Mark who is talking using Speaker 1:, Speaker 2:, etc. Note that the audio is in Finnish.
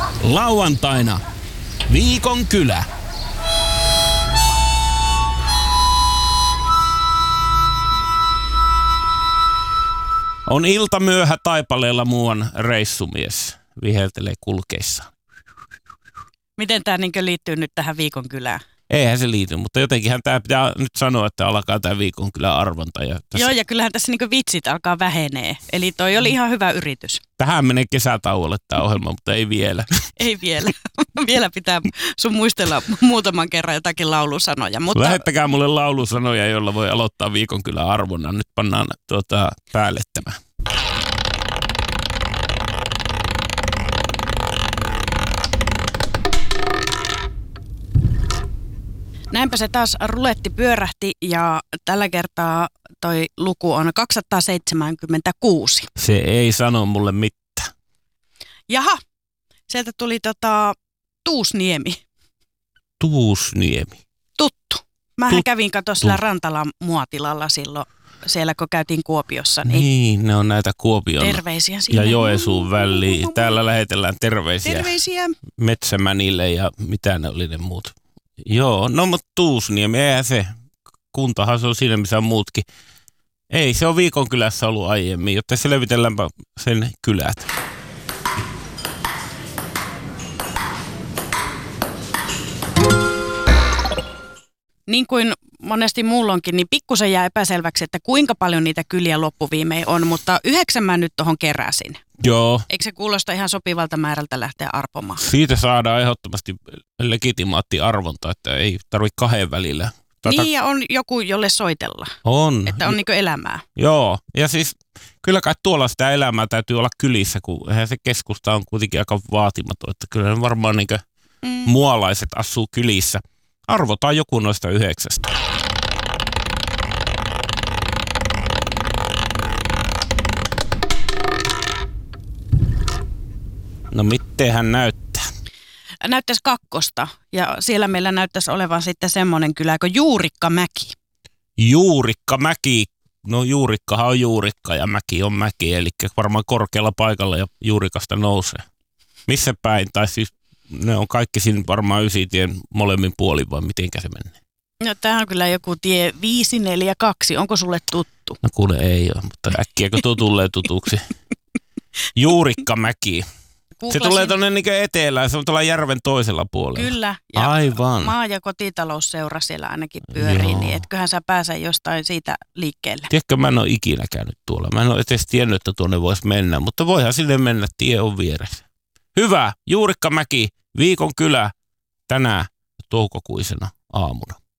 Speaker 1: Lauantaina Viikon kylä. On ilta myöhä taipaleella muuan reissumies. Viheltelee kulkeissa.
Speaker 2: Miten tämä liittyy nyt tähän Viikon kylään?
Speaker 1: Eihän se liity, mutta jotenkinhän tämä pitää nyt sanoa, että alkaa tämä Viikon kylän arvonta.
Speaker 2: Joo, ja kyllähän tässä vitsit alkaa vähenee. Eli toi oli ihan hyvä yritys.
Speaker 1: Tähän menee kesätauolle tämä ohjelma, mutta ei vielä.
Speaker 2: Ei vielä. Vielä pitää sun muistella muutaman kerran jotakin laulusanoja. Mutta...
Speaker 1: Lähettäkää mulle laulusanoja, joilla voi aloittaa Viikon kylän arvonnan. Nyt pannaan päälle tämä.
Speaker 2: Näinpä se taas ruletti pyörähti ja tällä kertaa toi luku on 276.
Speaker 1: Se ei sano mulle mitään.
Speaker 2: Jaha, sieltä tuli Tuusniemi.
Speaker 1: Tuusniemi.
Speaker 2: Tuttu. Mähän kävin sillä Rantalan muotilalla silloin, siellä kun käytiin Kuopiossa.
Speaker 1: Niin, ne on näitä Kuopion
Speaker 2: terveisiä sinne.
Speaker 1: Ja Joensuun väliin. Täällä lähetellään terveisiä.
Speaker 2: Terveisiä.
Speaker 1: Metsämänille ja mitä ne oli ne muut. Joo, no mutta Tuusniemi, eihän se. Kuntahan se on siinä, missä on muutkin. Ei, se on Viikon kylässä ollut aiemmin, jotta selvitelläänpä sen kylät.
Speaker 2: Niin kuin monesti muulloinkin, niin pikkusen jää epäselväksi, että kuinka paljon niitä kyliä loppuviimein on, mutta 9 mä nyt tuohon keräsin.
Speaker 1: Joo.
Speaker 2: Eikö se kuulosta ihan sopivalta määrältä lähteä arpomaan?
Speaker 1: Siitä saadaan ehdottomasti legitimaatti arvonta, että ei tarvitse 2 välillä.
Speaker 2: Niin, ja on joku, jolle soitella.
Speaker 1: On.
Speaker 2: Että on elämää.
Speaker 1: Joo, ja siis kyllä kai tuolla sitä elämää täytyy olla kylissä, kun eihän se keskusta on kuitenkin aika vaatimaton, että kyllä ne varmaan mualaiset asuu kylissä. Arvotaan joku noista 9. No miten hän näyttää?
Speaker 2: Näyttäisi 2. Ja siellä meillä näyttäisi olevan sitten semmoinen kylä kuin Juurikkamäki.
Speaker 1: Juurikkamäki. No juurikkahan on juurikka ja mäki on mäki, eli varmaan korkealla paikalla ja juurikasta nousee. Missä päin? Tai siis ne on kaikki siinä varmaan Ysitien molemmin puolin, vai mitenkä se menee?
Speaker 2: No tämä on kyllä joku tie 542. Onko sulle tuttu?
Speaker 1: No kuule ei ole, mutta äkkiäkö tuo tulee tutuksi? Juurikkamäki. Se tulee tuonne etelään, se on tuolla järven toisella puolella.
Speaker 2: Kyllä. Ja
Speaker 1: aivan.
Speaker 2: Maa- ja kotitalousseura siellä ainakin pyörii, niin etköhän sä pääse jostain siitä liikkeelle.
Speaker 1: Tiedätkö, mä en ole ikinä käynyt tuolla. Mä en ole edes tiennyt, että tuonne voisi mennä, mutta voihan sinne mennä, tie on vieressä. Hyvä, Juurikkamäki, Viikon kylä tänään toukokuisena aamuna.